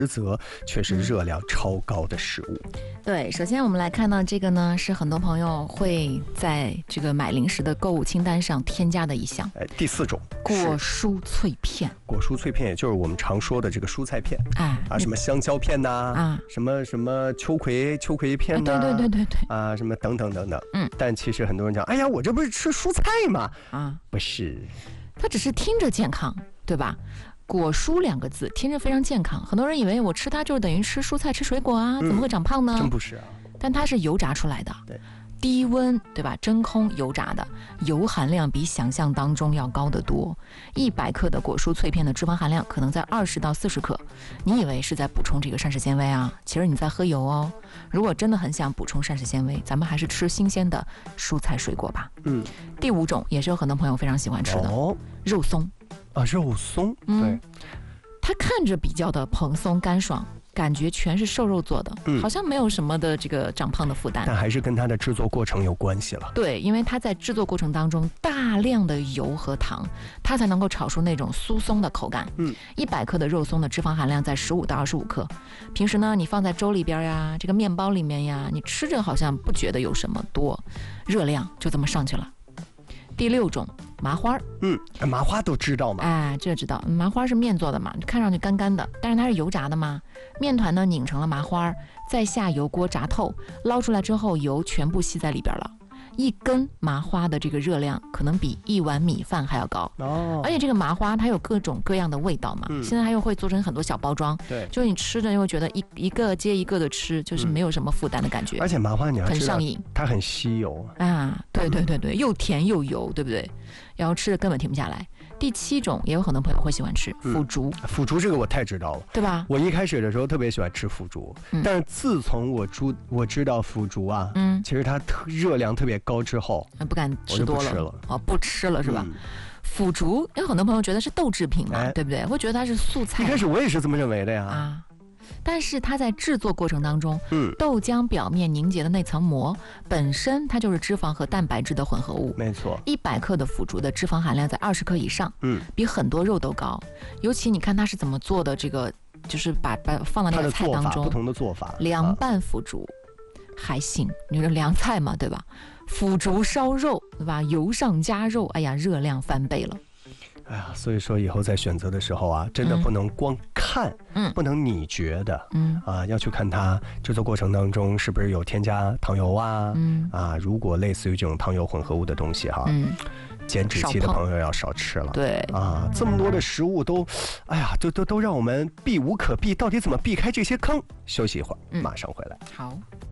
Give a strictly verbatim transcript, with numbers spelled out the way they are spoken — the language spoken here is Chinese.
则却是热量超高的食物。 对，首先我们来看到这个呢，是很多朋友会在这个买零食的购物清单上添加的一项。 哎，第四种果蔬脆片。 果蔬脆片也就是我们常说的这个蔬菜片， 哎啊，什么香蕉片呐、 啊， 什么什么秋葵秋葵片呐、 哎，对对对对对， 啊，什么等等等等。 嗯， 但其实很多人讲，哎呀，我这不是吃蔬菜吗？ 啊， 不是， 它只是听着健康，对吧？果蔬两个字听着非常健康，很多人以为我吃它就是等于吃蔬菜吃水果啊，怎么会长胖呢？ 嗯、真不是啊， 但它是油炸出来的， 对， 低温对吧？真空油炸的，油含量比想象当中要高得多。一百克的果蔬脆片的脂肪含量可能在二十到四十克，你以为是在补充这个膳食纤维啊？其实你在喝油哦。如果真的很想补充膳食纤维，咱们还是吃新鲜的蔬菜水果吧。 嗯， 第五种也是有很多朋友非常喜欢吃的，哦、肉松。 啊，肉松， 嗯、 对， 它看着比较的蓬松干爽，感觉全是瘦肉做的，嗯、好像没有什么的这个长胖的负担， 但还是跟它的制作过程有关系了。 对，因为它在制作过程当中大量的油和糖，它才能够炒出那种酥松的口感。嗯，一百克的肉松的脂肪含量在十五到二十五克，平时呢你放在粥里边呀，这个面包里面呀，你吃着好像不觉得有什么多，热量就这么上去了。第六种麻花， 嗯，麻花都知道吗？ 哎，这知道，麻花是面做的嘛，看上去干干的，但是它是油炸的嘛。面团呢拧成了麻花，再下油锅炸透，捞出来之后油全部吸在里边了。一根麻花的这个热量可能比一碗米饭还要高哦，而且这个麻花它有各种各样的味道嘛，嗯、现在它又会做成很多小包装， 对， 就是你吃着又会觉得一一个接一个的吃，就是没有什么负担的感觉。 而且麻花你要知道很上瘾， 它很吸油啊，对对对对，又甜又油，对不对？然后吃的根本停不下来。第七种也有很多朋友会喜欢吃腐竹， 嗯、腐竹这个我太知道了， 对吧？ 我一开始的时候特别喜欢吃腐竹，嗯、但是自从我知我知道腐竹啊，嗯，其实它特热量特别高之后， 不敢吃多了， 我就不吃了哦，不吃了是吧？嗯、腐竹有很多朋友觉得是豆制品嘛，哎、对不对？会觉得它是素菜。 一开始我也是这么认为的呀。 啊。但是它在制作过程当中，嗯，豆浆表面凝结的那层膜本身它就是脂肪和蛋白质的混合物， 没错。 一百克的腐竹的脂肪含量在二十克以上，嗯，比很多肉都高。尤其你看它是怎么做的，这个就是把把放到那个菜当中， 不同的做法， 凉拌腐竹、啊、还行，你说凉菜嘛，对吧？腐竹烧肉，对吧？油上加肉，哎呀，热量翻倍了。 哎呀，所以说以后在选择的时候啊，真的不能光看，嗯，不能你觉得，嗯啊，要去看它制作过程当中是不是有添加糖油啊，嗯啊，如果类似于这种糖油混合物的东西哈，嗯，减脂期的朋友要少吃了， 对啊，这么多的食物都，哎呀，都都都让我们避无可避，到底怎么避开这些坑？休息一会儿，马上回来。 好。